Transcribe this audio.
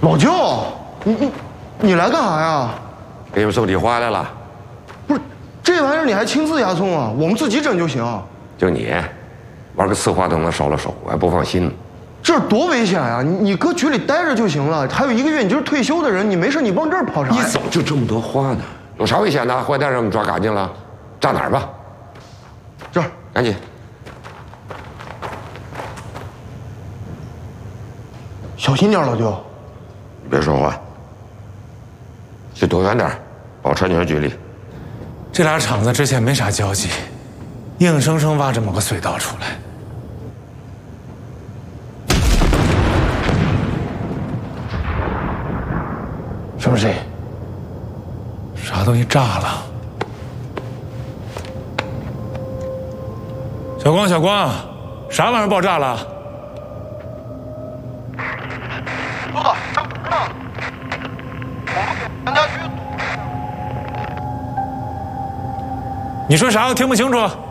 老舅，你来干啥呀？ 给你们送底花来了。 不是，这玩意儿你还亲自押送啊？我们自己整就行。 就你，玩个瓷花都能烧了手，我还不放心呢。 这多危险呀！你搁局里待着就行了，还有1个月，你就是退休的人，你没事你往这儿跑啥呀？ 一走就这么多花呢，有啥危险的？坏蛋让我们抓干净了，炸哪儿吧？ 这儿， 赶紧。 小心点，老舅。 你别说话，去躲远点，保持安全距离。 这俩厂子之前没啥交集，硬生生挖这么个隧道出来。什么声音？啥东西炸了？小光，小光，啥玩意儿爆炸了？ 豆子，上门呢！我们给咱家去。 你说啥？我听不清楚。